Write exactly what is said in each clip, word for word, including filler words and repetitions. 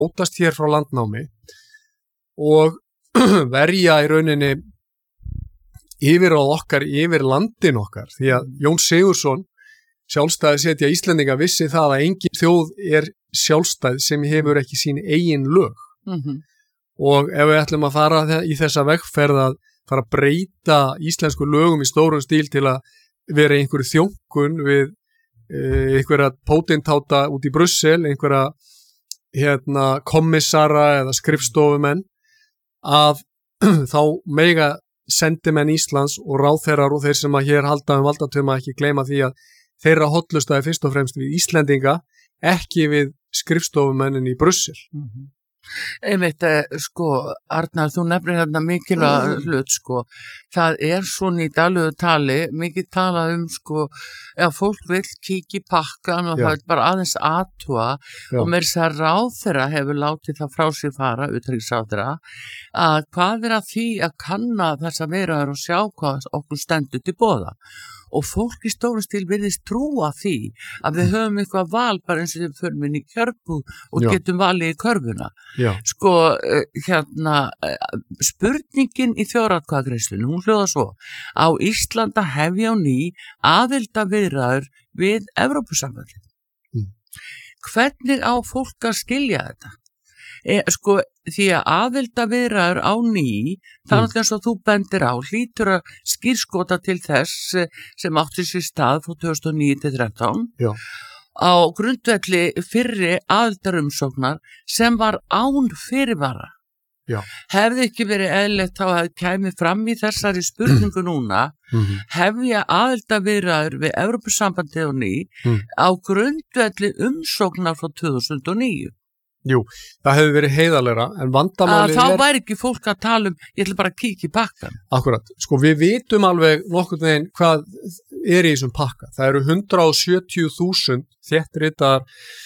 ótast hér frá landnámi og verja í rauninni yfir á okkar, yfir landin okkar, því að Jón Sigurðsson sjálfstæði setja Íslendinga vissi það að engin þjóð er sjálfstæð sem hefur ekki sín eigin lög. Mm-hmm. Og ef við ætlum að fara í þessa vegferð að fara að breyta íslensku lögum í stórum stíl til að vera einhverju þjónkun við e, einhverja pótintáta út í Brussel, einhverja hérna, kommissara eða skrifstofumenn, að þá mega sendimenn Íslands og ráðherrar og þeir sem að hér halda um valdatöma ekki gleyma því að þeirra hotlustaði fyrst og fremst við Íslendinga, ekki við skrifstofumennin í Brussel. Mm-hmm. Einmitt, sko, Arnar, þú nefnir hérna mikilvæg hlut, sko. Það er svona í daglegu tali, mikið talað um, sko, ef fólk vill kíkja í pakkan og Já. það er bara aðeins aðtúa og meira þess að ráðherra hefur látið það frá sér fara, utanríkisráðherra, að hvað er að því að kanna þessa veiraður og sjá hvað okkur stendur til boða. Og fólk í stórum stíl virðist trúa því að við höfum eitthvað val bara eins og við förum inn í kjörbúð og Já. getum valið í körfuna. Já. Sko, hérna, spurningin í þjóðaratkvæðagreiðslunni, hún hljóðar svo: á Íslandi að hefja á ný aðildarviðræður við Evrópusambandið. Mm. Hvernig á fólk að skilja þetta? E, sko, því að aðildarviðræður á ný, það er náttúrulega eins og þú bendir á, hlýtur að skírskota til þess sem átti sér stað frá tvö þúsund og níu til þrettán Já. á grundvelli fyrri aðildarumsóknar sem var án fyrirvara. Já. Hefði ekki verið eðlilegt þá að kæmi fram í þessari spurningu núna, Mm-hmm. hefja aðildarviðræður við Evrópusambandið á ný Mm. á grundvelli umsóknar frá tvö þúsund og níu. Jú, það hefur verið heiðalegra, en vandamálið Að þá er... væri ekki fólk að tala um, ég ætla bara að kíkja í pakkan. Akkurat, sko við vitum alveg nokkurn veginn hvað er í þessum pakka. Það eru hundrað og sjötíu þúsund þéttritar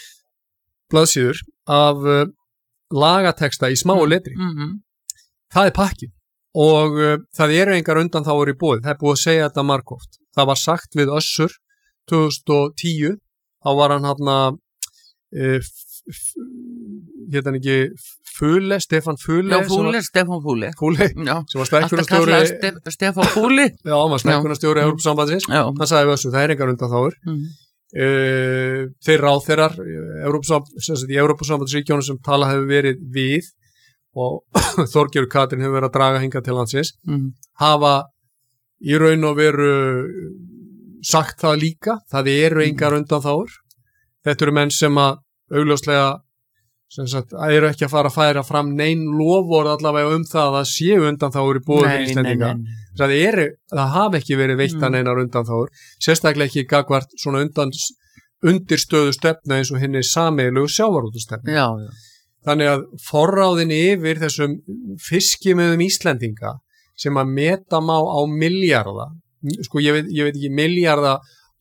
blaðsíður af uh, lagateksta í smáu letri. Mm-hmm. Það er pakki og uh, það eru engar undanþágur í boði. Það er búið að segja þetta margoft. Það var sagt við Össur tvö þúsund og tíu, þá var hann hann að uh, hérna hann ekki Fule, Stefán Fule Já, Fúli, Stefán Fúli. Fúli, Já. sem var stækkunarstjóri Alltaf kallaði Stef, Stefán Fúli. Já, hann var stækkunarstjóri Evrópusambandsins. Já. Hann sagði við Össur, það er engar undanþágur. Mm. Uh, þeir ráðherrar í Evrópusambandsríkjónum sem tala hefur verið við og Þorgerður Katrín hefur verið að draga hingað til landsins, Mm. hafa í raun og veru sagt það líka, það eru engar undanþágur. Þetta eru menn sem að augljóslega sem sagt, eru ekki að fara að færa fram nein lofvörð allavega um það að það séu undanþágur í boði fyrir Íslendinga. Það, eru, það hafi ekki verið veittar Mm. neinar undanþágur, sérstaklega ekki gagvart svona undan, undirstöðu stefna eins og hinni sameiginlegu sjávarútvegastefnu. Já, já. Þannig að forráðin yfir þessum fiskimiðum Íslendinga sem að meta má á milljarða, sko ég veit, ég veit ekki milljarða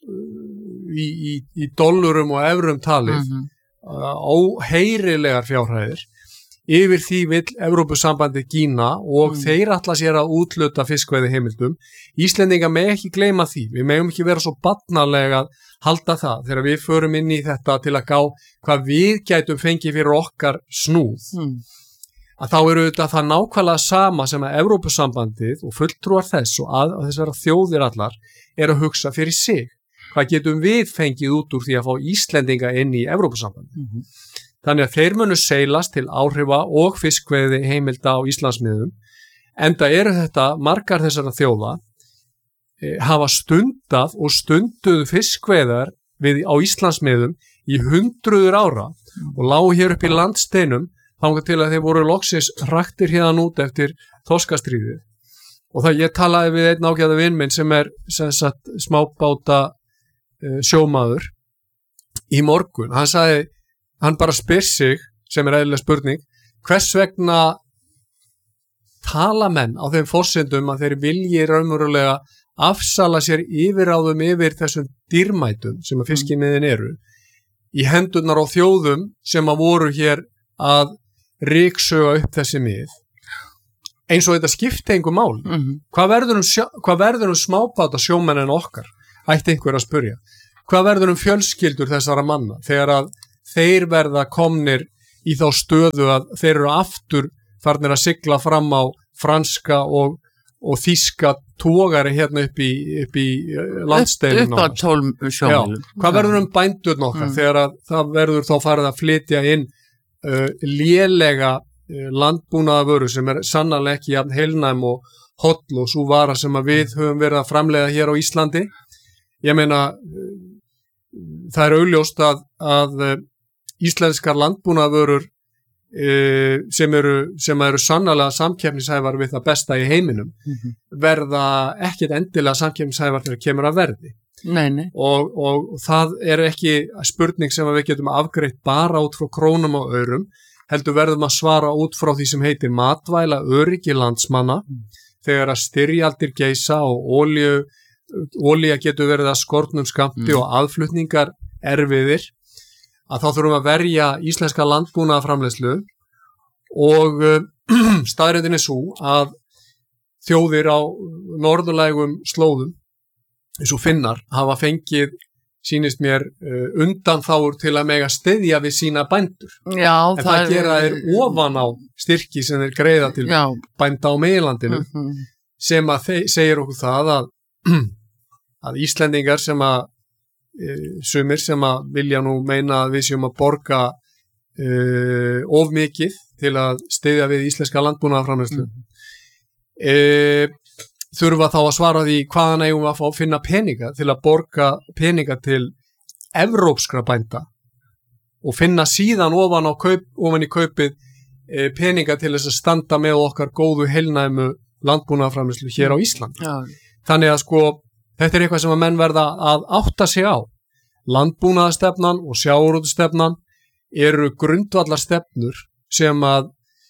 í, í, í dollurum og evrum talið, Mm-hmm. óheyrilegar fjárhæðir, yfir því vill Evrópusambandið gína og Mm. þeir ætla sér að útluta fiskveiði heimildum. Íslendinga með ekki gleyma því, við megum ekki vera svo barnalega að halda það þegar við förum inn í þetta til að gá hvað við gætum fengið fyrir okkar snúð. Mm. Að þá eru þetta það nákvæmlega sama sem að Evrópusambandið og fulltrúar þess og að, að þessara þjóðir allar er að hugsa fyrir sig. Hvað getum við fengið út úr því að fá Íslendinga inn í Evrópusambandið? Mm-hmm. Þannig að þeir munu seilast til áhrifa og fiskveiði heimilda á Íslandsmiðum, enda eru þetta margar þessara þjóða e, hafa stundað og stunduðu fiskveiðar við, á Íslandsmiðum í hundruður ára og lágu hér upp í landsteinum þangað til að þeir voru loksins hraktir hérna út eftir þorskastríðið. Og það ég talaði við einn ágæða vin minn sem er sem sagt, smábáta e, sjómaður í morgun. Hann sagði, hann bara spyr sig, sem er eðlileg spurning, hvers vegna tala menn á þeim forsendum að þeir vilji raunverulega afsala sér yfiráðum yfir þessum dýrmætum sem að fiskimiðin eru í hendurnar á þjóðum sem að voru hér að ryksuga upp þessi mið. Eins og þetta skipti engu mál. Mm-hmm. Hvað verður um, sjó, hvað verður um smábáta sjómennin okkar? Ætti einhver að spurja. Hvað verður um fjölskyldur þessara manna þegar að þeir verða komnir í þá stöðu að þeir eru aftur farnir að sigla fram á franska og, og þýska togari hérna upp í, upp í landsteinin. Upp, upp á tólf sjómílum. Hvað verður um bændurinn okkar mm. þegar að það verður þá farið að flytja inn uh, lélega uh, landbúnaðarvöru sem er sannarlega ekki jafn heilnæm og holl og svo vara sem að við höfum verið að framleiða hér á Íslandi. Ég meina, uh, það er augljóst að, að uh, íslenskar landbúnaðarvörur uh, sem eru, sem eru sannarlega samkeppnishæfar við það besta í heiminum mm-hmm. verða ekkert endilega samkeppnishæfar þegar kemur að verði. Nei, nei. Og, og, og það er ekki spurning sem við getum afgreitt bara út frá krónum og aurum, heldur verðum að svara út frá því sem heitir matvæla öryggi landsmanna mm. þegar að styrjaldir geisa og olíu, olía getur verið að skortnum skammti mm. og aðflutningar erfiðir, að þá þurfum að verja íslenska landbúnaðarframleiðslu og uh, staðreyndin er svo að þjóðir á norðurlægum slóðum eins og Finnar hafa fengið, sýnist mér, uh, undanþágur til að mega styðja við sína bændur. Já, en það, það gera þeir ofan á styrki sem þeir greiða til já. Bænda á meginlandinu mm-hmm. sem að þeir, segir okkur það að, að Íslendingar sem að sumir sem að vilja nú meina að við séum að borga uh, of mikið til að styðja við íslenska landbúnaðarframleiðslu mm. uh, þurfa þá að svara því hvaðan eigum við að fá að finna peninga til að borga peninga til evrópskra bænda og finna síðan ofan, á kaup, ofan í kaupið uh, peninga til þess að standa með okkar góðu heilnæmu landbúnaðarframleiðslu hér á Íslandi. Ja. Þannig að sko þetta er eitthvað sem að menn verða að átta sig á. Landbúnaðarstefnan og sjávarútvegsstefnan eru grundvallarstefnur sem að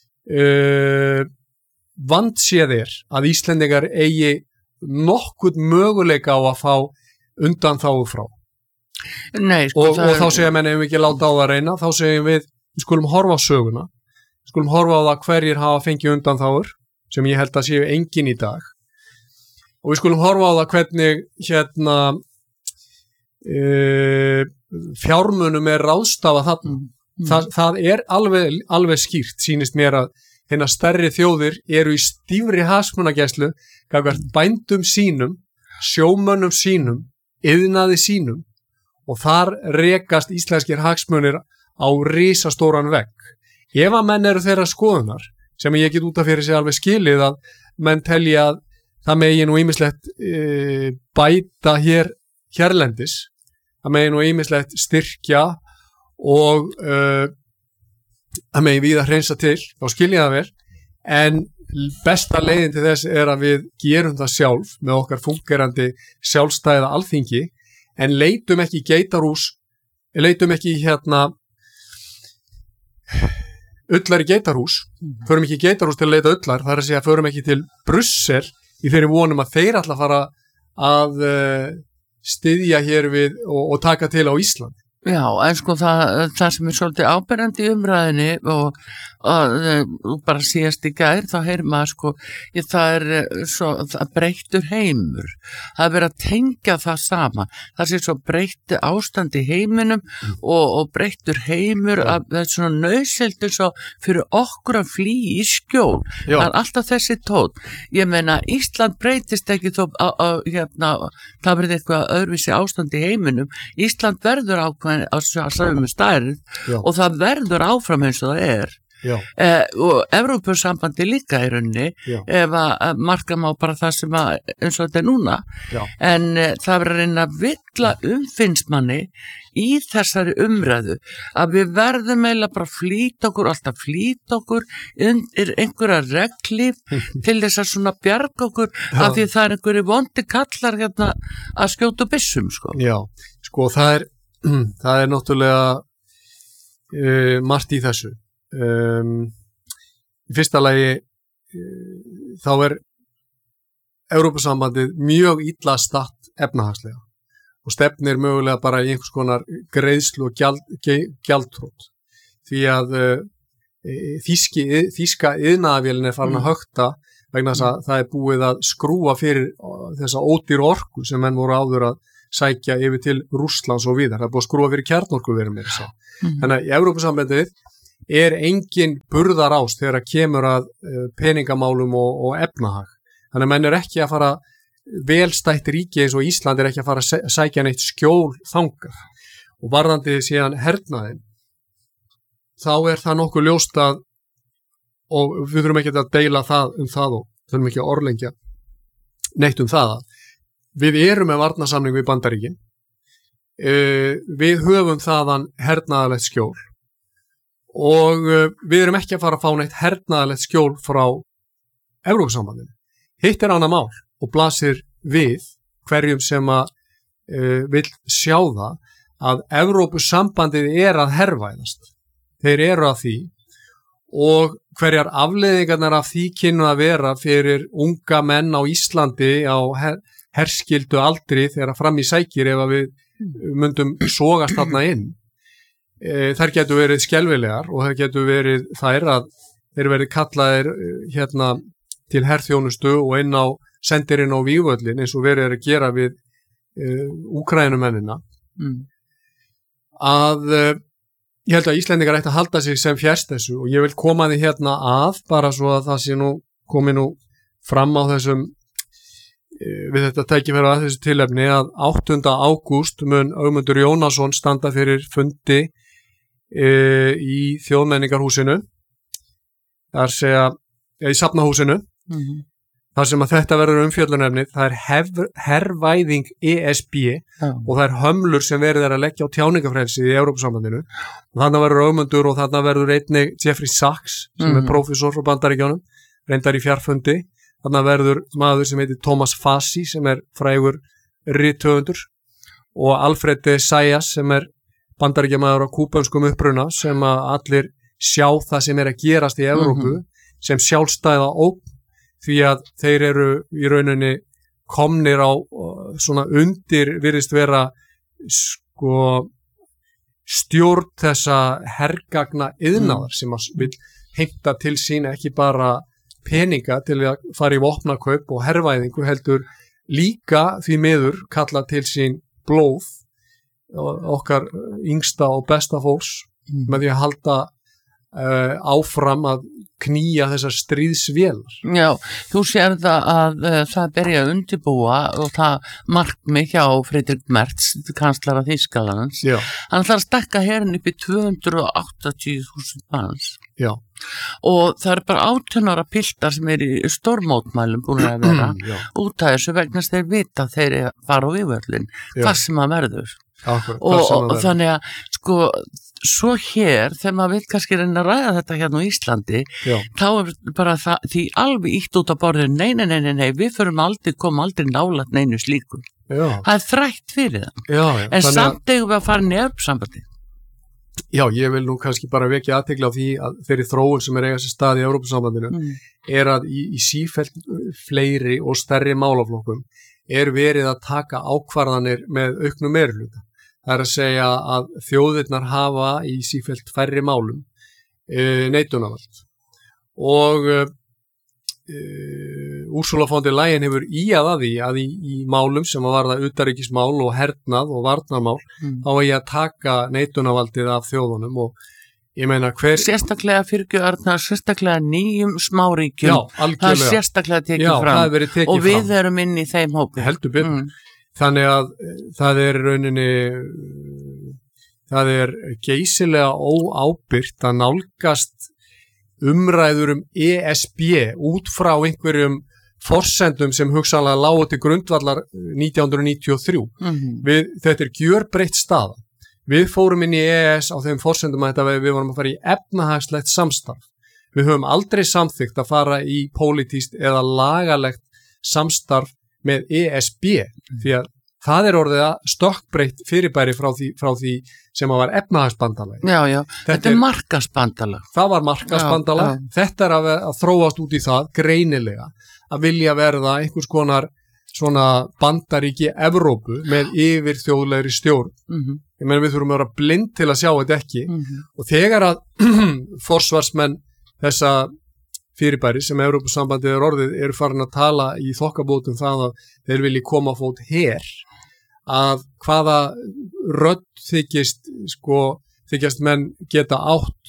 uh, vandséð er að Íslendingar eigi nokkuð möguleika á að fá undanþágu frá. Nei, sko, og, og þá segja menn ef við ekki láta á það reyna, þá segjum við, við skulum horfa á söguna, við skulum horfa á það hverjir hafa fengið undanþágur, sem ég held að séu engin í dag. Og við skulum horfa á það hvernig hérna e, fjármunum er ráðstafað þarna. Mm. Þa, það er alveg, alveg skýrt, sýnist mér að hérna stærri þjóðir eru í stífri hagsmunagæslu gagnvart bændum sínum, sjómönnum sínum, iðnaði sínum og þar rekast íslenskir hagsmunir á risastóran vegg. Ef að menn eru þeirra skoðunar, sem ég get út af fyrir sig alveg skilið að menn telja að það megi nú ýmislegt e, bæta hér hérlendis, það megi nú ýmislegt styrkja og e, það megi víða hreinsa til, þá skilja það vel, en besta leiðin til þess er að við gerum það sjálf með okkar fungerandi sjálfstæða alþingi, en leitum ekki geitarhús, leitum ekki hérna ullar í geitarhús, förum ekki í geitarhús til að leita ullar, það er að segja förum ekki til Brussel í þeirri vonum að þeir ætla að fara að uh, styðja hér við og, og taka til á Íslandi. Já, en sko það, það sem er svolítið áberandi í umræðinni og, og, og bara síðast í gær, þá heyrir maður sko, ég, það er svo, það breyttur heimur. Það er verið að tengja það sama. Það sé svo breytti ástand í heiminum mm. og, og breyttur heimur ja. Að það er svona nauðsynlegt svo fyrir okkur að flýja í skjól. Já. Það er alltaf þessi tónn. Ég meina, Ísland breytist ekki þó að, að hérna, það verið eitthvað öðruvísi ástand í heiminum. Ísland verður ákveðin á sömu stærð og það verður áfram eins og það er eh, og Evrópusambandi líka í rauninni ef að marka má bara það sem að eins og þetta er núna Já. En eh, það verður að reyna að villa umfinnsmanni í þessari umræðu að við verðum eiginlega bara flýta okkur, alltaf flýta okkur undir einhverja reglif til þess að svona bjarga okkur Já. Af því það er einhverju vondi kallar hérna að skjóta byssum sko. Já, sko það er það er náttúrulega uh, margt í þessu. Um, í fyrsta lagi uh, þá er Evrópusambandið mjög illa statt efnahagslega og stefnir mögulega bara í einhvers konar greiðslu og gjald, gjaldtrót því að uh, þýski, þýska iðnaðarvélin er farin að högta vegna þess að það er búið að skrúa fyrir þessa ódýru orku sem menn voru áður að sækja yfir til Rússlands og víðar. Það er búið að skrúa fyrir kjarnorkuverum með þess að. Mm. Þannig að í Evrópusambandið er engin burðarás þegar að kemur að peningamálum og, og efnahag. Þannig að menn er ekki að fara velstætt ríki eins og Ísland er ekki að fara að sækja neitt skjól þangað. Og varðandi síðan hernaðin, þá er það nokkuð ljóst að, og við þurfum ekki að deila það um það og þurfum ekki að orðlengja neitt um það að við erum með varnarsamning við Bandaríkin, uh, við höfum þaðan hernaðarlegt skjól og uh, við erum ekki að fara að fá neitt hernaðarlegt skjól frá Evrópusambandinu. Hitt er annað mál og blasir við hverjum sem að uh, vill sjá það að Evrópusambandið er að hervæðast. Þeir eru að því og hverjar afleiðingarnar af því kynnu að vera fyrir unga menn á Íslandi á her herskildu aldri þegar fram í sækir ef að við myndum sogast þarna inn. E, þær getur verið skelfilegar og þær getur verið þær að þeir verið kallaðir hérna til herþjónustu og inn á sendirinn á vígvöllin eins og verið er að gera við e, Úkrænumennina. Mm. Að e, ég held að Íslendingar ætti að halda sig sem fjærst þessu og ég vil koma því hérna að bara svo að það sé nú komið nú fram á þessum við þetta tækifæri að þessu tilefni að áttunda ágúst mun Ögmundur Jónasson standa fyrir fundi e, í Þjóðmenningarhúsinu þar segja ja, í Safnahúsinu mm-hmm. þar sem að þetta verður umfjöllunefni það er hef, hervæðing E S B yeah. og það er hömlur sem verið er að leggja á tjáningafrelsið í Evrópusambandinu og þarna verður Ögmundur og þarna verður einnig Jeffrey Sachs sem mm-hmm. er prófessor frá Bandaríkjunum reyndar í fjarfundi. Þarna verður maður sem heitir Thomas Fassi sem er frægur rithöfundur og Alfred de Zayas sem er bandaríkjamaður á kúbönskum uppruna sem að allir sjá það sem er að gerast í Evrópu mm-hmm. sem sjálfstæða ógn því að þeir eru í rauninni komnir á svona undir virðist vera sko stjórn þessa hergagna iðnaðar mm. sem að vil heimta til sín ekki bara peninga til að fara í vopnakaup og hervæðingu heldur líka því miður kalla til sín blóð okkar yngsta og besta fólks mm. með því að halda uh, áfram að knýja þessar stríðsvélar. Já, þú sér það að uh, það byrja að undirbúa og það markmið hjá Friedrich Merz, kanslara Þýskalands. Já. Hann ætlar að stekka herinn upp í tvö hundruð áttatíu þúsund manns. Já. Og það eru bara átján ára piltar sem er í stórmótmælum búin að vera út af þessu vegna þeir vita þeir fara á vígvöllin hvað sem að verður. Akkur, og, og, og þannig að sko svo hér þegar maður vil kannski reyna að ræða þetta hérna á Íslandi já. Þá er bara það, því alveg ítt út á borðinu nei, nei, nei, nei, nei, við förum aldrei koma aldrei nálægt neinu slíku já. Það er þrætt fyrir það já, já, en samt eigum við að fara inn í Evrópusambandið. Já, ég vil nú kannski bara vekja athygli á því að þeirri þróun sem er eiga sér stað í Evrópusambandinu mm. er að í, í sífellt fleiri og stærri málaflokkum er verið að taka ákvarðanir með auknum meirihluta. Það er að segja að þjóðirnar hafa í sífellt færri málum e, neitunarvald og e, Ursula von der Leyen hefur íað að því að í, í málum sem að varða utanríkismál og hernað og varnarmál mm. þá er ég að taka neitunarvaldið af þjóðunum og ég meina hver... Sérstaklega fyrirgjöðarnar, sérstaklega nýjum smáríkjum, já, algjörlega. Það er sérstaklega tekið já, fram það er verið tekið og við fram. Erum inn í þeim hópi. Heldur betur. Mm. Þannig að það er rauninni, það er geysilega óábyrgt að nálgast umræður um E S B út frá einhverjum forsendum sem hugsanlega lágu til grundvallar nítján hundruð níutíu og þrjú. Mm-hmm. Við, þetta er gjörbreytt staða. Við fórum inn í E E S á þeim forsendum að þetta við vorum að fara í efnahagslegt samstarf. Við höfum aldrei samþykkt að fara í pólitískt eða lagalegt samstarf með E S B mm. því að það er orðið að stökkbreytt fyrirbæri frá því, frá því sem að var efnahagsbandalag. Já, já, þetta, þetta er markaðsbandalag. Það var markaðsbandalag. Já, já. Þetta er að, að þróast út í það greinilega að vilja verða einhvers konar svona bandaríki Evrópu með yfir þjóðlegri stjórn. Mm-hmm. Ég meina við þurfum að vera blind til að sjá þetta ekki mm-hmm. og þegar að forsvarsmenn þessa fyrirbæri sem Evrópusambandið er orðið eru farin að tala í þokkabótum það að þeir vilji koma á fót her að hvaða rödd þykist sko, þykjast menn geta átt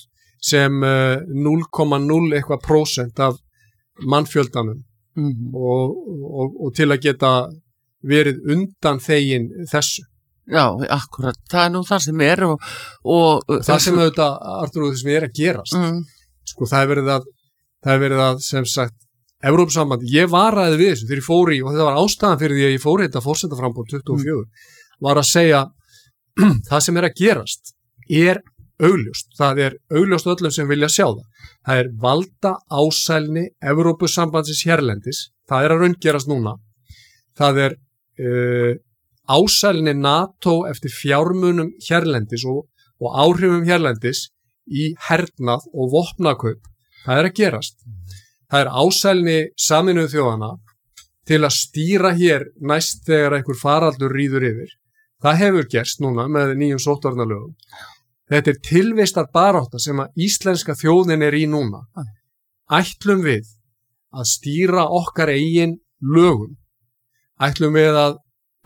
sem uh, núll komma núll eitthvað prósent af mannfjöldanum mm. og, og, og til að geta verið undan þegin þessu. Já, akkurat, það er nú það sem er og, og það sem auðvitað, Artur, það sem er að gerast mm. sko, það er verið að það er verið að, sem sagt, Evrópusamband, ég varaði við þessu þegar ég fór í, og þetta var ástæðan fyrir því að ég fór í þetta forsetaframboð tuttugu og fjögur, mm. var að segja það sem er að gerast er augljóst, það er augljóst öllum sem vilja sjá það, það er valda ásælni Evrópusambandsins hérlendis, það er að raungerast núna, það er uh, ásælni NATO eftir fjármunum hérlendis og, og áhrifum hérlendis í hernað og vopnakaup, það er að gerast. Það er ásælni Sameinuðu þjóðanna til að stýra hér næst þegar einhver faraldur ríður yfir. Það hefur gerst núna með nýjum sóttvarnalögum. Þetta er tilvistar barátta sem að íslenska þjóðin er í núna. Ætlum við að stýra okkar eigin lögum. Ætlum við að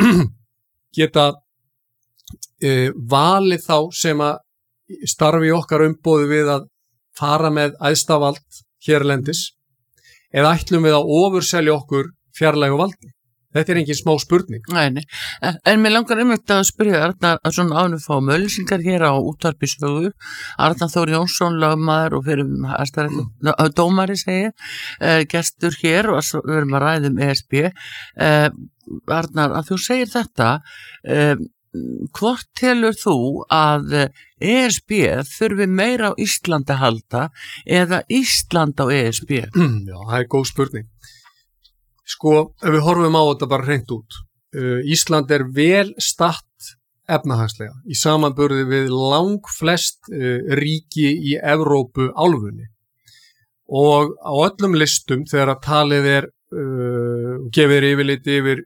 geta e, valið þá sem að starfi okkar umboði við að fara með æðstavald hérlendis, eða ætlum við að ofurselja okkur fjarlægu valdi. Þetta er engin smá spurning. Nei, nei. En, en mér langar einmitt að spyrja Arnar að svona ánum fá mölsingar hér á útvarpi Sögu. Arnar Þór Jónsson, lögmaður og fyrir mm. dómari segi, eh, gestur hér og við erum að ræða um E S B. Eh, Arnar, að þú segir þetta, eh, hvort telur þú að E S B þurfi meira á Íslandi að halda eða Ísland á E S B? Já, það er góð spurning. Sko, ef við horfum á þetta bara hreint út, uh, Ísland er vel statt efnahagslega í samanburði við langflest uh, ríki í Evrópu álfunni og á öllum listum þegar að talið er uh, gefið yfirlit yfir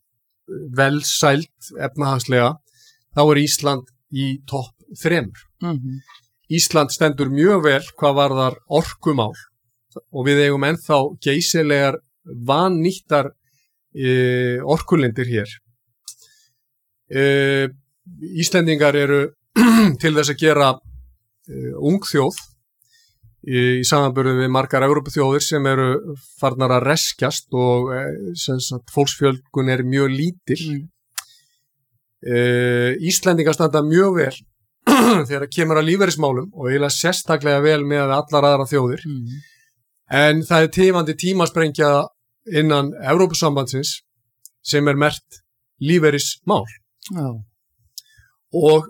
velsælt efnahagslega, þá er Ísland í topp þremur. Mm-hmm. Ísland stendur mjög vel hvað varðar orkumál og við eigum ennþá geysilegar vannýttar e, orkulindir hér. E, Íslendingar eru til þess að gera e, ung þjóð í, í samanburði við margar Evrópuþjóðir sem eru farnar að reskjast og e, sem sagt, fólksfjölgun er mjög lítil. Mm. E, Íslendingar standa mjög vel þegar það kemur að lífeyrismálum og eiginlega sérstaklega vel með allar aðra þjóðir. Mm. En það er tifandi tímasprengja innan Evrópusambandsins sem er merkt lífeyrismál. Já. Og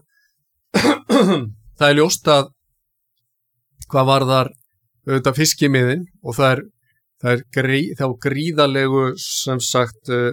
það er ljóst að hvað varðar auðvitað fiskimiðin og það er, það er grí, þá gríðalegu sem sagt uh,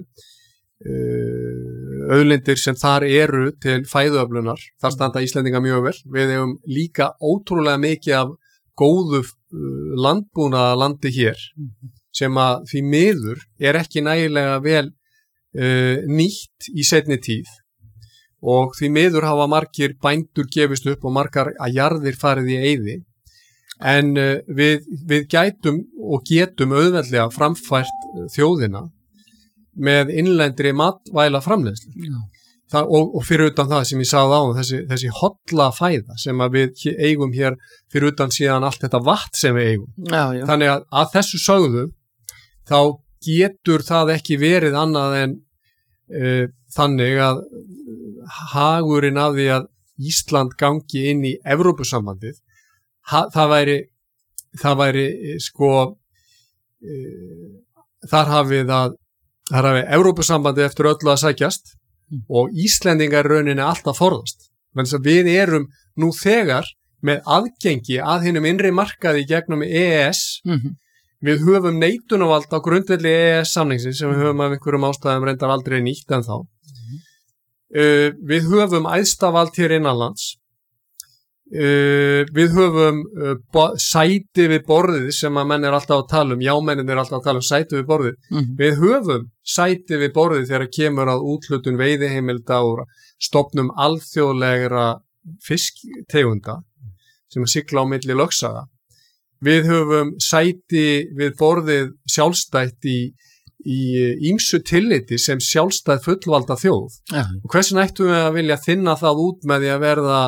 uh, auðlindir sem þar eru til fæðuöflunar. Þar standa Íslendinga mjög vel. Við hefum líka ótrúlega mikið af góðu uh, landbúnaða landi hér sem að því miður er ekki nægilega vel uh, nýtt í seinni tíð og því miður hafa margir bændur gefist upp og margar að jarðir farið í eyði en uh, við, við gætum og getum auðveldlega framfært þjóðina með innlendri matvæla framleiðslu. Já. Það, og, og fyrir utan það sem ég sagði á þessi, þessi holla fæða sem að við eigum hér fyrir utan síðan allt þetta vatn sem við eigum. Já, já. Þannig að, að þessu sögðu þá getur það ekki verið annað en uh, þannig að hagurinn af því að Ísland gangi inn í Evrópusambandið, ha, það væri, það væri sko, uh, þar hafið að, þar hafið Evrópusambandið eftir öllu að sækjast mm. og Íslendingar rauninni alltaf forðast. Þannig að við erum nú þegar með aðgengi að hinum innri markaði gegnum E E S. Mm-hmm. Við höfum neitunarvald á grundvelli E E S-samningsins sem við höfum af einhverjum ástæðum reyndar aldrei nýtt en þá. Mm-hmm. Uh, við höfum æðstavald hér innanlands. Uh, við höfum uh, bo- sæti við borðið sem að menn er alltaf að tala um, jámennin er alltaf að tala um sæti við borðið. Mm-hmm. Við höfum sæti við borðið þegar kemur að úthlutun veiðiheimilda og stofnum alþjóðlegra fisktegunda sem að sigla á milli lögsaga. Við höfum sæti við borðið sjálfstætt í, í ýmsu tilliti sem sjálfstætt fullvalda þjóð. Ja. Og hversu ættum við að vilja þinna það út með því að verða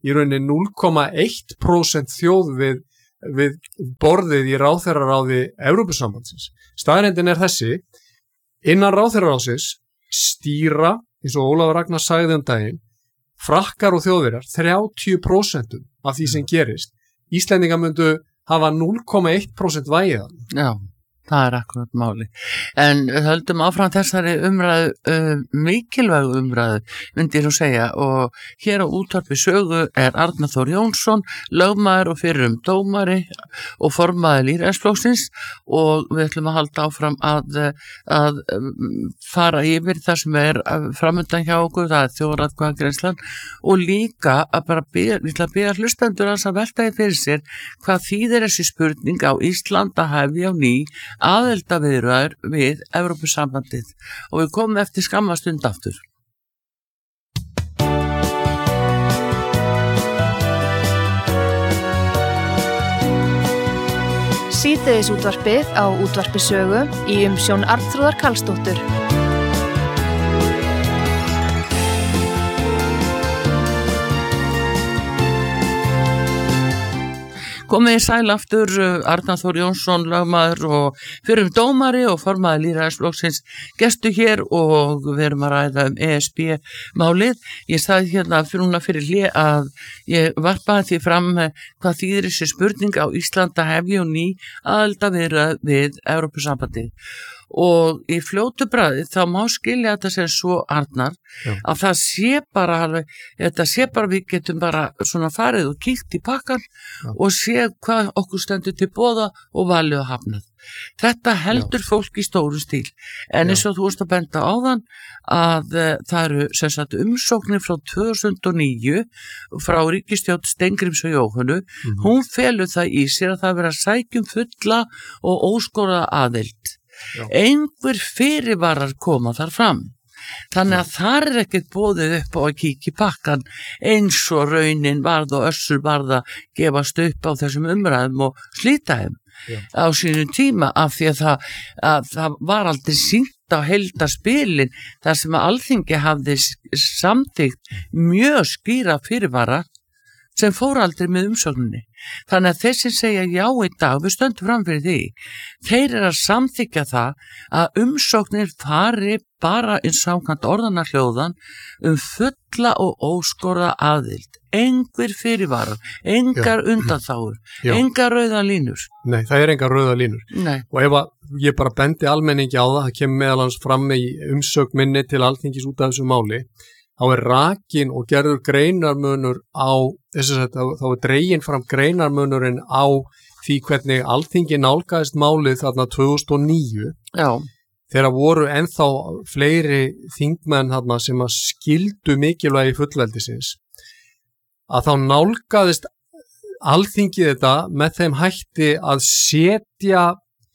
í rauninni núll komma eitt prósent þjóð við, við borðið í ráðherraráði Evrópusambandsins. Staðreyndin er þessi, innan ráðherraráðsins stýra, eins og Ólafur Ragnar sagði um daginn, Frakkar og Þjóðverjar þrjátíu prósent af því sem gerist. Íslendingar myndu hafa núll komma eitt prósent vægið. Já. Það er akkurat máli. En höldum áfram þessari umræðu, uh, mikilvægu umræðu, myndi ég nú segja, og hér á útvarpi sögu er Arnar Þór Jónsson, lögmaður og fyrrum dómari og formaður lýðræðisflokksins, og við ætlum að halda áfram að, að fara yfir það sem er framundan hjá okkur, það er þjóðaratkvæðagreiðslan, og líka að bara byrja, við ætlum að byrja hlustendur að velta því fyrir sér hvað þýðir þessi spurning á Ísland að hefja á ný aðildarviðræður við Evrópusambandið, og við komum eftir skamma stund aftur. Síðdegis útvarpið á útvarpi sögu í umsjón Arnþrúðar Karlsdóttur. Komið í sæl aftur, Arnar Þór Jónsson, lögmaður og fyrrum dómari og formaður lýðræðisflokksins, gestu hér, og við erum að ræða um E S B-málið. Ég sagði hérna fyrir núna fyrir hlé að ég varpaði því fram hvað þýðir þessi spurning á Ísland að hefja og ný aðildarviðræður við Evrópusambandið. Og í fljótu bragði þá má skilja þetta sem svo, Arnar, Já. Að það sé bara alveg, þetta sé bara við getum bara svona farið og kíkt í pakkan Já. Og sé hvað okkur stendur til boða og valið og hafnað. Þetta heldur Já. Fólk í stóru stíl, en eins og þú veist að benda á þann að uh, það eru sem sagt umsóknir frá tvö þúsund og níu frá ríkisstjórn Steingríms og Jóhönnu, mm-hmm. Hún felur það í sér að það vera sækjum fulla og óskoraða aðild. Já. Einhver fyrirvarar koma þar fram, þannig að þar er ekkert boðið upp á að kíkja í pakkan eins og raunin varð og össur varð að gefast upp á þessum umræðum og slíta þeim Já. Á sínum tíma, af því að það, að það var aldrei sýnt á heildarspilin þar sem að Alþingi hafði samþykkt mjög skýra fyrirvara sem fór aldrei með umsókninni. Þannig að þeir sem segja já í dag, við stöndum fram fyrir því, þeir eru að samþykja það að umsóknir fari bara eins samkvæmt orðanna hljóðan um fulla og óskoraða aðild. Engar fyrirvarar, engar já. Undanþágur, já. Engar rauðar línur. Nei, það er engar rauðar línur. Nei. Og ef að ég bara bendi almenningi á það, það kemur meðal hans fram í umsögn minni til Alþingis út af þessu máli, þá er rakin og gerður greinarmunur á, þess að þá er dregin fram greinarmunurinn á því hvernig Alþingi nálgaðist málið þarna tvö þúsund og níu. Já. Þegar voru ennþá fleiri þingmenn þarna sem að skildu mikilvægi fullveldisins, að þá nálgaðist Alþingi þetta með þeim hætti að setja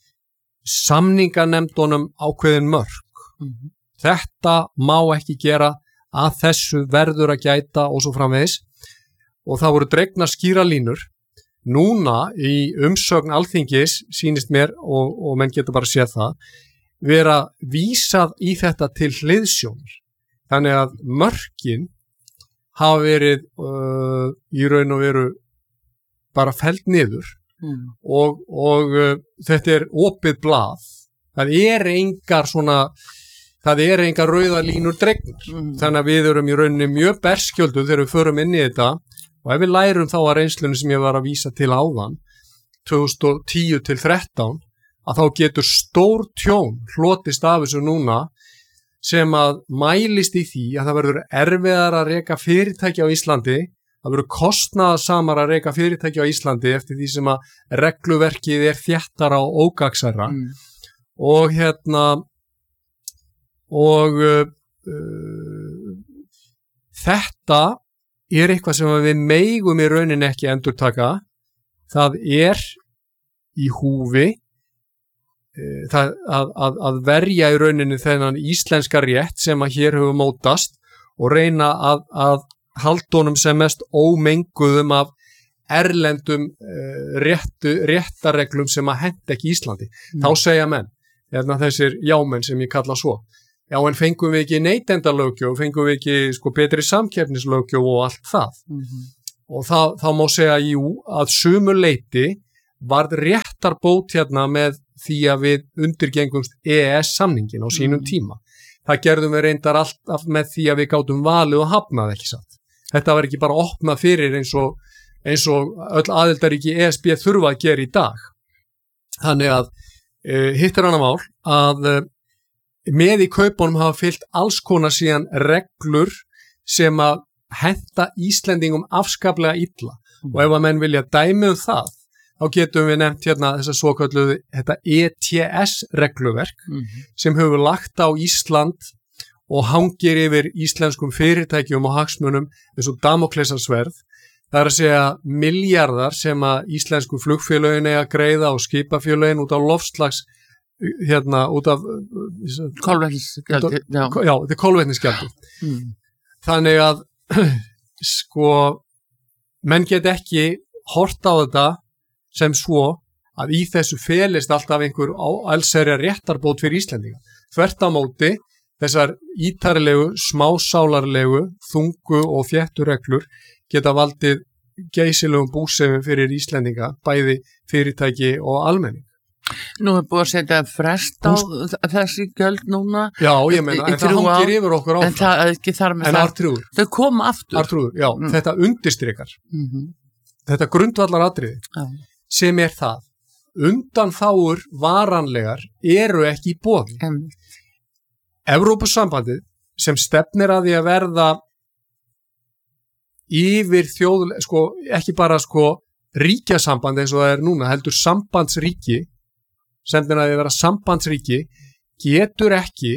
samninganefndunum ákveðin mörk. Mm-hmm. Þetta má ekki gera, að þessu verður að gæta og svo framvegis, og það voru dregnar skýra línur. Núna í umsögn Alþingis sýnist mér, og, og menn getur bara séð það, vera vísað í þetta til hliðsjónar. Þannig að mörkin hafa verið uh, í raun og veru bara felld niður mm. og, og uh, þetta er opið blað. Það er engar svona Það er engar rauðar línur dregnar. Mm. Þannig að við erum í rauninni mjög berskjöldu þegar við förum inn í þetta, og ef við lærum þá að reynslunni sem ég var að vísa til áðan, tvö þúsund og tíu til þrettán, að þá getur stór tjón hlotist af þessu núna sem að mælist í því að það verður erfiðar að reka fyrirtæki á Íslandi, það verður kostnaðarsamar að reka fyrirtæki á Íslandi eftir því sem að regluverkið er þéttara og ógagnsærra. Mm. Og hérna og uh, uh, þetta er eitthvað sem við megum í rauninni ekki endurtaka. Það er í húfi uh, það, að, að, að verja í rauninni þennan íslenska rétt sem að hér hefur mótast og reyna að, að halda honum sem mest ómenguðum af erlendum uh, réttu, réttareglum sem að henta ekki Íslandi. Mm. Þá segja menn, hérna þessir jámenn sem ég kalla svo, já, en fengum við ekki neytendalöggjöf, fengum við ekki sko betri samkeppnislöggjöf og allt það. Mm-hmm. og það, þá má segja jú að sumu leyti varð réttarbót hérna með því að við undirgengumst E E S samningin á sínum tíma. Það gerðum við reyndar alltaf með því að við gátum valið og hafnað ekki satt. Þetta var ekki bara opnað fyrir eins og, eins og öll aðildaríki E S B þurfa að gera í dag. Þannig að e, hitt er annað mál að e, með í kaupunum hafa fylgt alls konar síðan reglur sem að henta Íslendingum afskaplega illa mm. og ef að menn vilja dæmi um það þá getum við nefnt hérna þessa svokölluðu þetta E T S regluverk mm. sem hefur lagt á Ísland og hangir yfir íslenskum fyrirtækjum og hagsmunum eins og Damóklesarsverð. Það er að segja milljarðar sem að íslensku flugfélögin eiga að greiða og skipafélögin út á loftslags hérna út af kolvetnisgjaldi. Já, já þetta er kolvetnisgjaldi. Mm. Þannig að sko menn get ekki hort á þetta sem svo að í þessu felist alltaf einhver allsherjar réttarbót fyrir Íslendinga. Þvert á móti þessar ítarlegu, smásálarlegu, þungu og þéttu reglur geta valdið geysilegum búsefum fyrir Íslendinga, bæði fyrirtæki og almenning. Nú er búið að setja frest á þessi gjöld núna. Já, ég meina, en það hangir yfir okkur áfram. En það er ekki þar með en það. Artrúður. Þau koma aftur. Artrúður, já, mm. þetta undirstrikar. Mm-hmm. Þetta grundvallar atriði ja. sem er það. Undanþágur varanlegar eru ekki í boði. Mm. Evrópusambandið sem stefnir að því að verða yfir þjóðuleg, sko, ekki bara sko ríkjasamband eins og það er núna, heldur sambandsríki sem er að vera sambandsríki getur ekki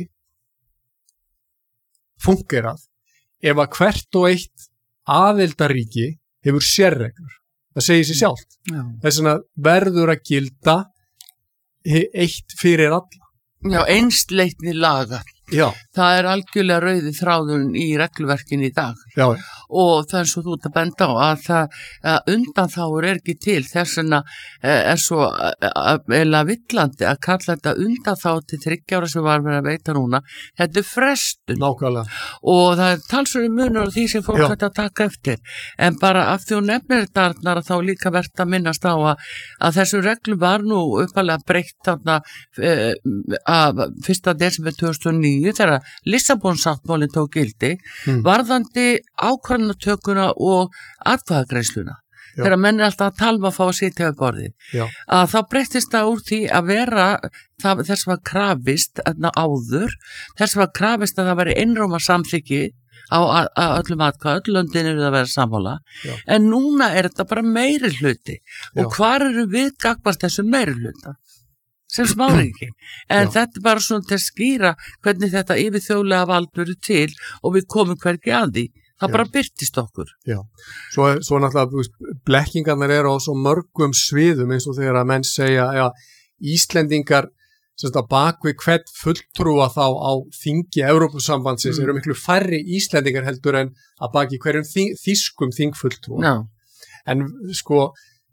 fungerað ef að hvert og eitt aðildarríki hefur sérreglur. Það segir sér sjálft. Já. Þess vegna verður að gilda eitt fyrir alla. Já, einsleitni laga. Já. Það er algjörlega rauði þráðun í regluverkinu í dag. Já. Og það er svo þú ert að benda á að það að undanþágur er ekki til, þess vegna er svo eða villandi að kalla þetta undanþá til þriggja ára sem var verið að veita núna. Þetta er frestun. Nákvæmlega. Og það er talsverður munur á því sem fólk hægt að taka eftir. En bara af því hún nefnir þetta Arnar, þá líka verðt að minnast á að, að þessu reglu var nú uppalega breytt þarna e, að fyrsta desember tvö þúsund og níu þegar Lissabonsáttmálinn tók gildi mm. varðandi ákvarðanatökuna og atkvæðagreiðsluna. Þegar menn er alltaf að talma að fá að sitja við borðið. Já. Að þá breyttist það úr því að vera það, þess að krafist áður, þess að krafist að það veri einróma samþykki á að, að öllum atkvæð, öll löndin eru að vera sammála. Já. En núna er þetta bara meiri hluti. Og Já. Hvar eru við gagnvart þessu meiri hluta? Sem smáringi. En Já. Þetta er bara svona til að skýra hvernig þetta yfirþjóðlega vald verður til og við komum hvergi að því. Það Já. Bara byrtist okkur. Já. Svo, svo náttúrulega blekkingarnir eru á svo mörgum sviðum eins og þegar að menn segja að Íslendingar sem að bakvið hvert fulltrúa þá á þingi Evrópusambandsins mm. eru miklu færri Íslendingar heldur en að baki hverjum þing, þýskum þingfulltrúa. Já. En sko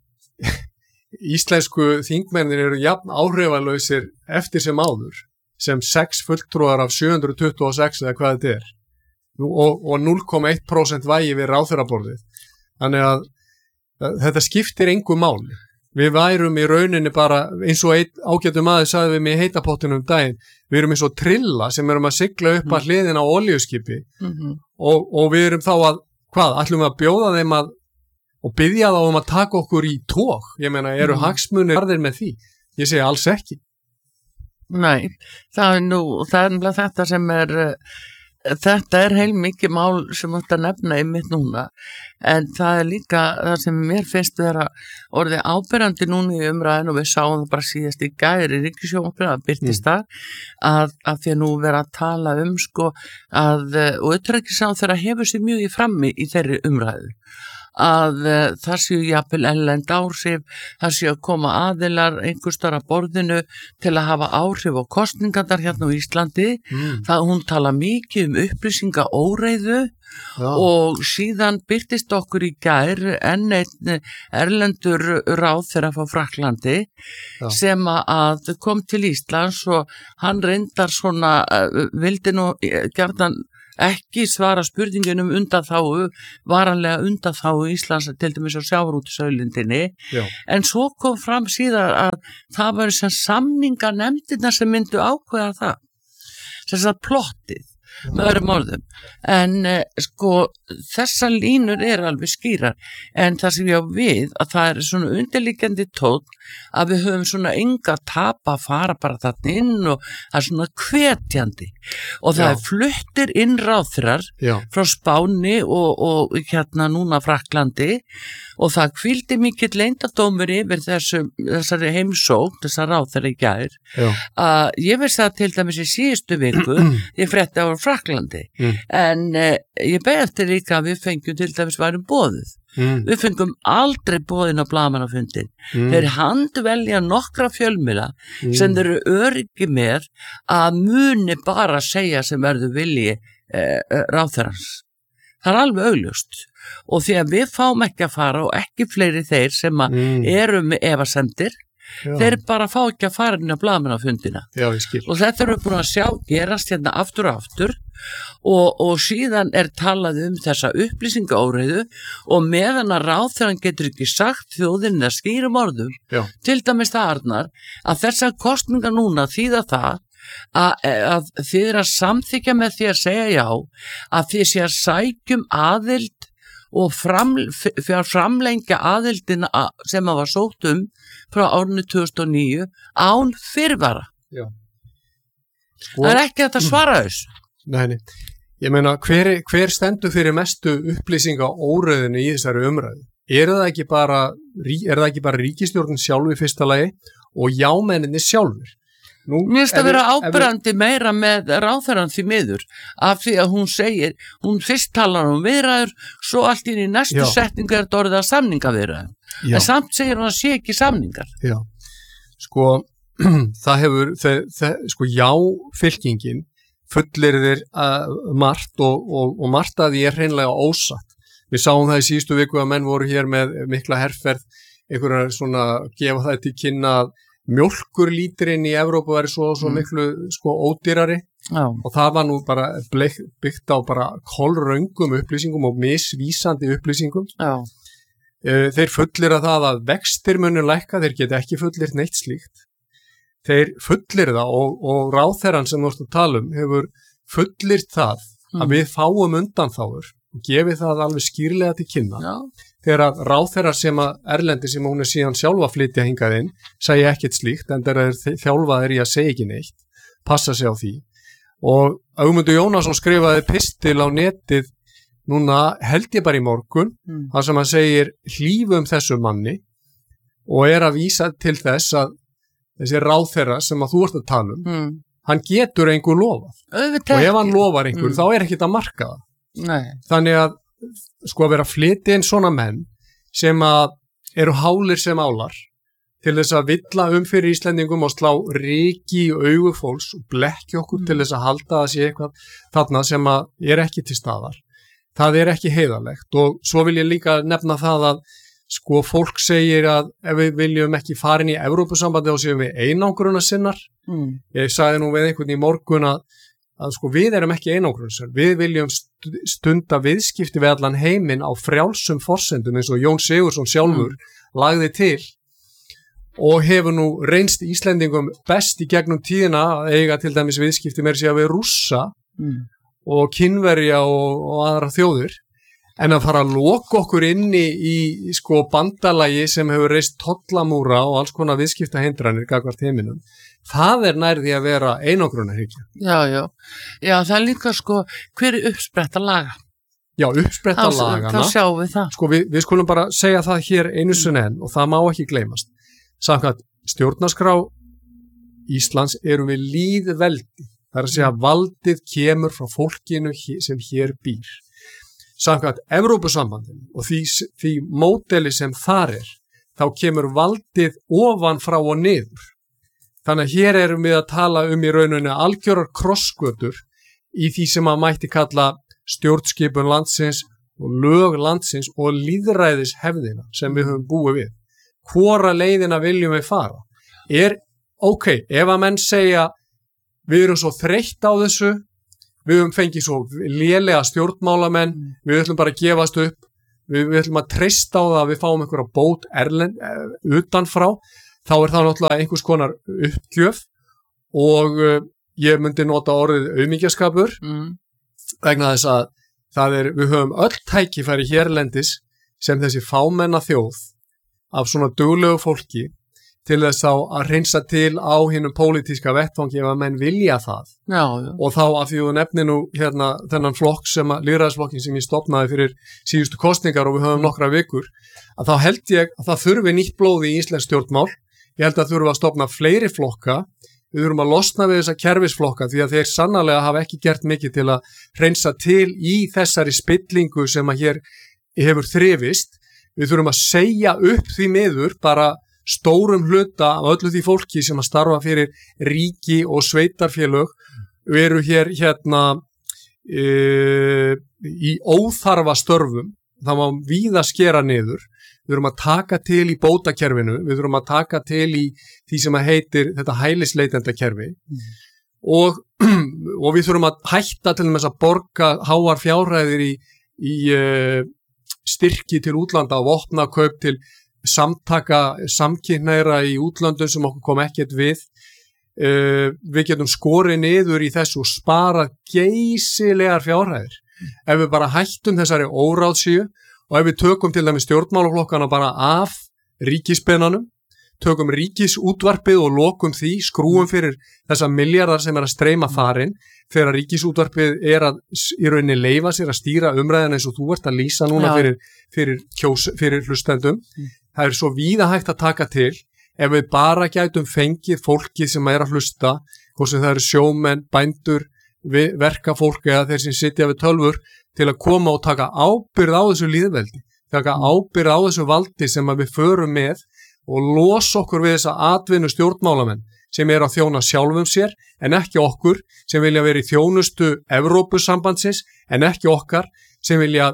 íslensku þingmennir eru jafn áhrifalausir eftir sem áður sem sex fulltrúar af sjö hundruð tuttugu og sex eða hvað þetta er og, og núll komma eitt prósent vægi við ráðherraborðið. Þannig að, að þetta skiptir engu máli. Við værum í rauninni bara eins og einn ágætum aðeins sagði við mig í heitapottunum um daginn, við erum eins og trilla sem erum að sigla upp að hliðin á olíuskipi mm-hmm. og, og við erum þá að, hvað, ætlum við að bjóða þeim að og biðja þá um að taka okkur í tók. Ég meina, eru mm. hagsmunir harðir með því? Ég segi alls ekki. Nei, það er nú, það er nefnilega þetta sem er, þetta er heilmikið mál sem þú ert að nefna einmitt núna, en það er líka það sem mér finnst vera orðið áberandi núna í umræðinu og við sáum það bara síðast í gær í ríkissjónvarpinu að birtist mm. þar að, að því að nú vera að tala um sko að, og utanríkisráðherra hefur sér mjög í frammi í þeirri umræðu. Að uh, það séu jafnvel erlend áhrif, það séu að koma aðilar einhvers staðar að borðinu til að hafa áhrif á kosningarnar hérna á Íslandi. Mm. Það hún tala mikið um upplýsinga óreiðu Já. Og síðan byrtist okkur í gær enn einn erlendur ráðherra frá Frakklandi Já. Sem að kom til Íslands og hann reyndar svona, uh, vildi nú gjarnan ekki svara spurningunum undanþágu, varanlega undanþágu Íslands til dæmis á sjávarútvegsauðlindinni, en svo kom fram síðan að það var sem samninganefndirnar sem myndu ákveða það, þess að plottið með öðrum orðum, en eh, sko þessar línur er alveg skýrar, en það sem ég á við að það er svona undirliggjandi tónn að við höfum svona enga tapa að fara bara þarna inn og það er svona hvetjandi og það Já. er fluttir inn ráðherrar frá Spáni og, og hérna núna Frakklandi og það hvíldi mikill leyndardómur yfir þessum, þessari heimsókn, þessar ráðherra í gær, að ég veist það til dæmis í síðustu viku, ég frétti á Frakklandi, mm. en eh, ég beði eftir líka að við fengjum til dæmis varum boðið. Mm. Við fengum aldrei boðin á blaðamannafundin. Mm. Þeir handvelja nokkra fjölmiðla mm. sem þeir eru öryggi með að muni bara segja sem verður vilji eh, ráðherrans. Það er alveg augljóst og því að við fáum ekki að fara og ekki fleiri þeir sem mm. eru með efasemdir, þeir bara fá ekki að fara inn á blaðamannafundina. Já, ég skil. Og þetta eru búin að sjá gerast hérna aftur og aftur og, og síðan er talað um þessa upplýsingaóreiðu og meðan að ráðherrann getur ekki sagt þjóðinni að skýrum orðum, Já. Til dæmis það Arnar, að þessar kosningar núna þýða það að, að þið er að samþykja með því að segja já, að þið sé að sækjum aðild og fram, fyrir framlengja aðildina sem að var sótt um frá árinu tvö þúsund og níu án fyrirvara. Já. Sko, það er ekki að svara þessu. Nei, nei. Ég meina, hver, hver stendur fyrir mestu upplýsinga óreiðinu í þessari umræðu? Er það ekki bara, er það ekki bara ríkisstjórnin sjálf í fyrsta lagi og jámenninni sjálfur? Nú, Mér finnst að vera ábyrgandi meira með ráðherrann því miður af því að hún segir, hún fyrst talar um viðræður, svo allt inn í næstu Já. setningu er þetta orðið að samningaviðræður. En samt segir hún að sé ekki samningar. Já, sko, það hefur, það, það, sko, já, fylkingin fullir þér uh, margt og, og, og margt að því er hreinlega ósatt. Við sáum það í síðustu viku að menn voru hér með mikla herferð, einhverjar svona gefa það til kynna að mjólkurlíturinn í Evrópu væri svo, svo miklu sko ódýrari Já. Og það var nú bara byggt á bara kolröngum upplýsingum og misvísandi upplýsingum. Já. Þeir fullir að það að vextir munu lækka, þeir geta ekki fullir neitt slíkt. Þeir fullir það og, og ráðherrann sem þú ert að tala um hefur fullir það mm. að við fáum undanþágur og gefið það alveg skýrlega til kynna. Já. Þegar að ráðherrar sem að erlendi sem hún er síðan sjálfa að flytja hingað inn segja ekkert slíkt en þeir eru þjálfaðir í að segja ekki neitt, passa sig á því og Ögmundur Jónasson skrifaði pistil á netið núna held ég bara í morgun mm. þar sem hann segir hlífum þessu manni og er að vísa til þess að þessi ráðherra sem að þú ert að tala um mm. hann getur einhver lofað Öfitæk. Og ef hann lofar einhver mm. þá er ekkert að marka það Nei. Þannig að sko að vera að flytja inn svona menn sem að eru hálir sem álar til þess að villa um fyrir Íslendingum og slá ryki í augu fólks og blekkja okkur mm. til þess að halda að sé eitthvað þarna sem að er ekki til staðar. Það er ekki heiðarlegt og svo vil ég líka nefna það að sko fólk segir að ef við viljum ekki fara inn í Evrópusambandi þá séum við einangruna sinnar. Mm. Ég sagði nú við einhvern í morgun að að sko við erum ekki einangrunnsar, við viljum stunda viðskipti við allan heiminn á frjálsum forsendum eins og Jón Sigurðsson sjálfur mm. lagði til og hefur nú reynst Íslendingum best í gegnum tíðina að eiga til dæmis viðskipti með sér við Rússa mm. og Kínverja og, og aðra þjóðir en að fara að loka okkur inni í, í sko bandalagi sem hefur reist tollamúra og alls konar viðskiptahindranir gagnvart heiminum. Það er nærði að vera einangrunarhyggja. Já, já. Já, það er líka sko, hver er uppspretta laga? Já, uppspretta Þá, lagana. Þá sjáum við það. Sko, við, við skulum bara segja það hér einu sinni enn og það má ekki gleymast. Samkvæmt stjórnarskrá Íslands erum við lýðveldi. Það er að segja að valdið kemur frá fólkinu sem hér býr. Samkvæmt Evrópusambandinu og því, því módeli sem þar er, þá kemur valdið ofan frá og niður. Þannig að hér erum við að tala um í rauninu algjörar krossgötur í því sem að mætti kalla stjórnskipun landsins og lög landsins og lýðræðishefðina sem við höfum búið við. Hvora leiðina viljum við fara? Er, ok, ef að menn segja við erum svo þreytt á þessu, við höfum fengið svo lélega stjórnmálamenn, mm. við ætlum bara að gefast upp, við, við ætlum að treysta á það að við fáum einhverja bót erlend, utanfrá, þá er það náttúrulega einhvers konar uppgjöf og uh, ég myndi nota orðið aumingjaskapur mm. vegna þess að það er, við höfum öll tækifæri hérlendis sem þessi fámenna þjóð af svona duglegu fólki til þess þá að reynsa til á hinnum pólitíska vettvangi ef að menn vilja það. Já, já. Og þá að því þú nefnir nú hérna þennan flokk sem að, lýðræðisflokkin sem ég stofnaði fyrir síðustu kosningar og við höfum nokkra vikur, að þá held ég að það þurfi nýtt blóð í íslensk stjórnmál. Ég held að þurfa að stofna fleiri flokka, við þurfum að losna við þessa kerfisflokka því að þeir sannarlega hafa ekki gert mikið til að reynsa til í þessari spillingu sem að hér hefur þrifist. Við þurfum að segja upp því miður bara stórum hluta af öllu því fólki sem að starfa fyrir ríki og sveitarfélög. Við erum hér hérna e, í óþarfa störfum, það má víða skera niður. Við þurfum að taka til í bótakerfinu, við þurfum að taka til í því sem að heitir þetta hælisleitendakerfi mm. og, og við þurfum að hætta til þess að borga háar fjárhæðir í, í uh, styrki til útlanda og vopnakaup til samtaka samkynhneigðra í útlöndum sem okkur kom ekkert við. Uh, við getum skorið niður í þessu og sparað geysilegar fjárhæðir mm. ef við bara hættum þessari óráðsíu. Og ef við tökum til dæmis stjórnmálaflokkana bara af ríkispennanum, tökum ríkisútvarpið og lokum því, skrúum fyrir þessa miljardar sem er að streyma þarinn, þegar ríkisútvarpið er að í rauninni leyfa sér að stýra umræðan eins og þú ert að lýsa núna fyrir, fyrir, kjós, fyrir hlustendum. Mm. Það er svo víða hægt að taka til ef við bara gætum fengið fólkið sem er að hlusta, hvort sem það eru sjómenn, bændur, verkafólk eða þeir sem sitja við tölvur, til að koma og taka ábyrgð á þessu lýðveldi, taka ábyrgð á þessu valdi sem við förum með og losa okkur við þessa atvinnu stjórnmálamenn sem er að þjóna sjálfum sér en ekki okkur sem vilja vera í þjónustu Evrópusambandsins en ekki okkar sem vilja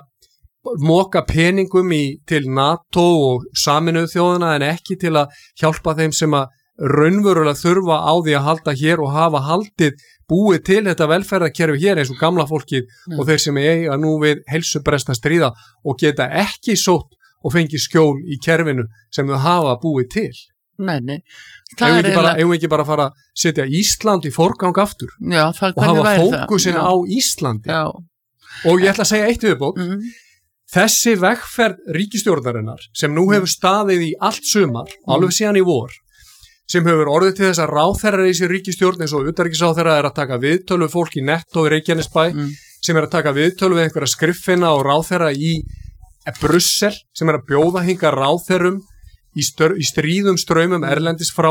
moka peningum í, til NATO og Sameinuðu þjóðina en ekki til að hjálpa þeim sem að raunverulega þurfa á því að halda hér og hafa haldið búið til þetta velferðarkerfi hér eins og gamla fólkið mm. og þeir sem eiga nú við heilsubrest að stríða og geta ekki sótt og fengið skjól í kerfinu sem þau hafa búið til. Nei, nei. Eigum við bara, eigum við ekki bara að fara að setja Ísland í forgang aftur Já, það, og hafa fókusin á Íslandi. Já. Og ég ætla að segja eitt viðbót. Mm. Þessi vegferð ríkisstjórnarinnar sem nú hefur staðið í allt sumar, mm. alveg síðan í vor, sem hefur orðið til þess að ráðherrar í sér ríkisstjórn eins og utanríkisráðherra er að taka viðtölu fólk í Netto í Reykjanesbæ mm. sem er að taka viðtölu við einhverja skriffina og ráðherra í Brussel sem er að bjóða hinga ráðherrum í, stör, í stríðum ströymum erlendis frá.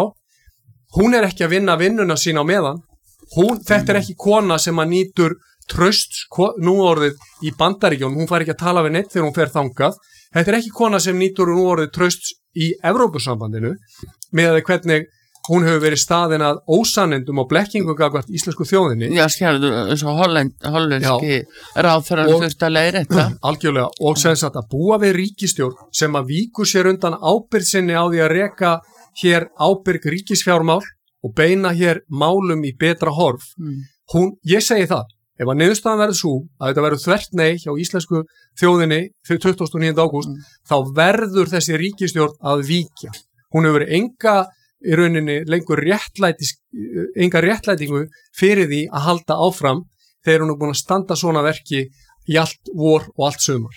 Hún er ekki að vinna vinnuna sína á meðan. Hún, þetta er ekki kona sem að nýtur tröst nú orðið í Bandaríkjunum. Hún fær ekki að tala við neitt þegar hún fer þangað. Þetta er ekki kona sem nýtur nú orðið tröst í Evrópusambandinu með að hvernig hún hefur verið staðin að ósannindum og blekkingum gagvart íslensku þjóðinni. Já, skjærðu, eins og Holland, hollenski ráðherrar þurft að leiðir þetta. Algjörlega, og sem sagt að búa við ríkisstjórn sem að víkur sér undan ábyrgð sinni á því að reka hér ábyrg ríkisfjármál og beina hér málum í betra horf. Mm. Hún, ég segi það, ef að niðurstaðan verður svo að þetta verður þvert nei hjá íslensku þjóðinni fyrir tuttugasta og níunda ágúst, mm. þá verður þessi ríkisstjórn að víkja. Hún hefur enga í rauninni lengur réttlætis, enga réttlætingu fyrir því að halda áfram þegar hún er búin að standa svona verki í allt vor og allt sumar.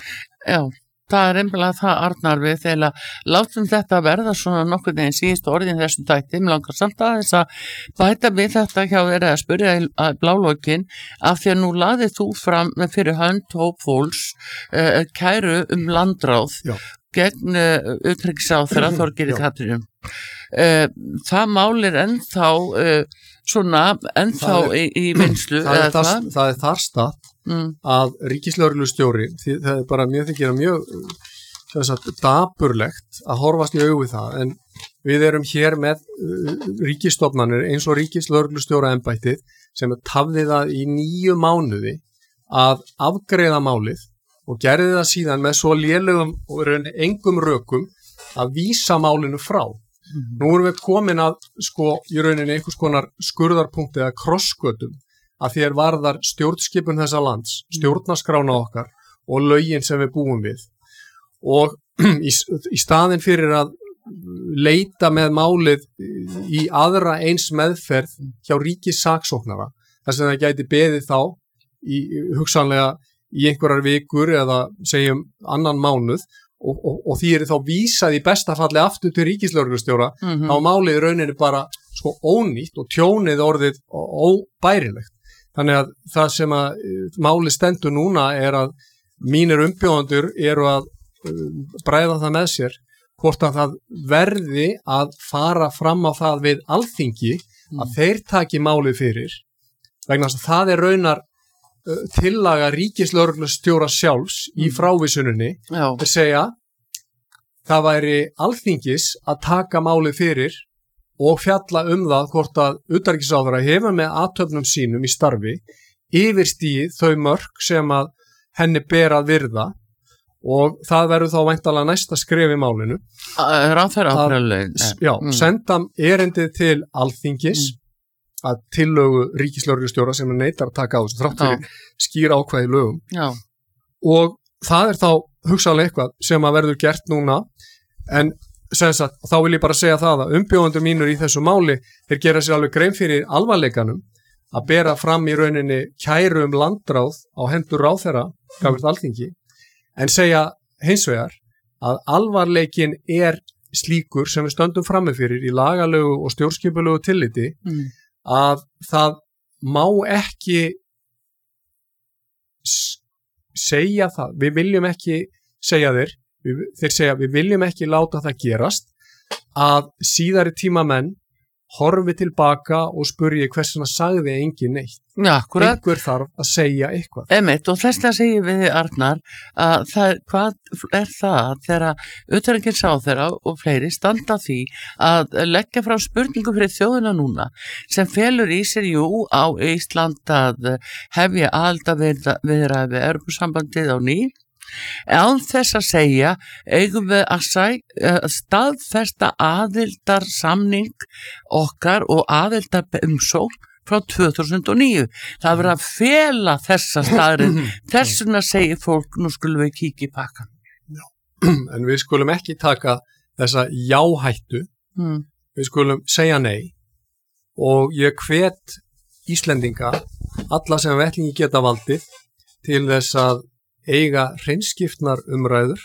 Já, það er einhverlega það Arnar við þegar látum þetta verða svona nokkur neginn síðustu orðin þessum tætti, mér langar samt að þess að bæta við þetta hjá þeirra að spyrja í blálókin af því að nú laðið þú fram fyrir hönd hóp fólks uh, kæru um landráð Já. gegn uh, utanríkisráðherra Þorgerði Katrínu. Uh, það mál er ennþá uh, svona ennþá er, í, í vinslu það, er það, það er þar statt mm. að ríkislögreglustjóri það er bara mjög þykir mjög sagt, dapurlegt að horfast í augu við það en við erum hér með uh, ríkisstofnanir eins og ríkislögreglustjóra embættið sem tafði það í níu mánuði að afgreiða málið og gerði það síðan með svo lélegum og raun engum rökum að vísa málinu frá. Mm-hmm. Nú erum við komin að sko í rauninni einhvers konar skurðarpunkti eða krossgötum að þér varðar stjórnskipun þessa lands, stjórnarskrána okkar og lögin sem við búum við. Og í, í staðin fyrir að leita með málið í aðra eins meðferð hjá ríkissaksóknara, þar sem það gæti beðið þá í hugsanlega í einhverjar vikur eða segjum annan mánuð og, og, og því er þá vísað í besta falli aftur til ríkislögreglustjóra, mm-hmm. þá málið í rauninni bara sko ónýtt og tjónið orðið óbærilegt. Þannig að það sem að málið stendur núna er að mínir umbjóðendur eru að uh, bræða það með sér hvort að það verði að fara fram á það við Alþingi mm. að þeir taki málið fyrir, vegna þess að það er raunar uh, tillaga ríkislögreglustjóra sjálfs mm. í frávísuninni að segja það væri Alþingis að taka málið fyrir og fjalla um það hvort að utanríkisráðherra hefur með athöfnum sínum í starfi yfirstigið þau mörk sem að henni ber að virða og það verður þá væntanlega næsta skref í málinu. Ráðherra áfræðileg. Já, mm. senda erindið til Alþingis mm. að tillögu ríkislögreglustjóra sem er neitar að taka á þessu þrátt fyrir skýr ákvæði lögum. Já. Og það er þá hugsanlega eitthvað sem að verður gert núna en Sagt, þá vil ég bara segja það að umbjóðendur mínur í þessu máli, þeir gera sér alveg grein fyrir alvarleikanum að bera fram í rauninni kæru um landráð á hendur ráðherra gagnvart Alþingi, en segja hins vegar að alvarleikin er slíkur sem við stöndum frammi fyrir í lagalegu og stjórnskipulegu tilliti mm. að það má ekki segja það, við viljum ekki segja þér Við, þeir segja við viljum ekki láta það gerast að síðari tíma menn horfi tilbaka og spurji hversuna sagði engin neitt. Já, akkurat. Einhver þarf að segja eitthvað. Einmitt, og þess að segja við Arnar að það, hvað er það þegar utanríkisráðherra og fleiri standa því að leggja frá spurningu fyrir þjóðina núna sem felur í sér jú á Ísland að hefja aðildarviðræði við Evrópusambandið á ný. Án þess að segja eigum við að sæ, uh, staðfesta aðildarsamning okkar og aðildarumsókn frá tvö þúsund og níu. Það verður að fela þessa staðrið. Þess vegna segir fólk, nú skulum við kíkja í pakkan. Já. En við skulum ekki taka þessa jáhættu. Mm. Við skulum segja nei. Og ég hvet Íslendinga, alla sem vettlingi geta valdið, til þess að eiga hreinskiptnar umræður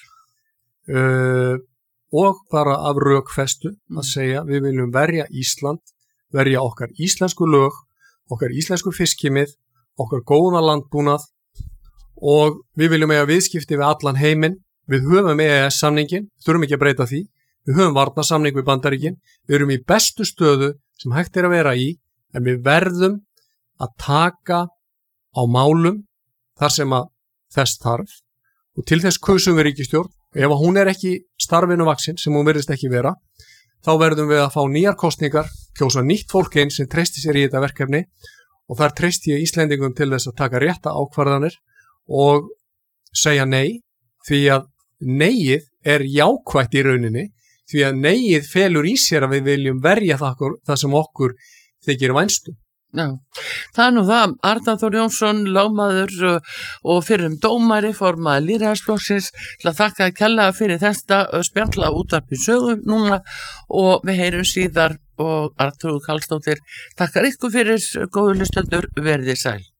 uh, og bara af rökfestu að segja við viljum verja Ísland, verja okkar íslensku lög, okkar íslensku fiskimið, okkar góða landbúnað og við viljum eiga viðskipti við allan heiminn. Við höfum E E S-samningin, þurfum ekki að breyta því, við höfum varnarsamning við Bandaríkin, við erum í bestu stöðu sem hægt er að vera í, en við verðum að taka á málum þar sem að þess þarf og til þess kusum við ríkisstjórn. Ef hún er ekki starfinu vaksin sem hún virðist ekki vera, þá verðum við að fá nýjar kosningar, kjósa nýtt fólk einn sem treysti sér í þetta verkefni og þar treysti ég Íslendingum til þess að taka rétta ákvarðanir og segja nei, því að neið er jákvætt í rauninni, því að neið felur í sér að við viljum verja það, það sem okkur þykir vænstum. Já, það er nú það, Arnar Þór Jónsson, lögmaður og fyrir um dómari, formaður lýðræðisflokksins, til að þakka kærlega fyrir þetta spjalla útvarpi sögu núna og við heyrum síðar og Arnþrúður Karlsdóttir takkar ykkur fyrir góðu hlustendur, verið þið sæl.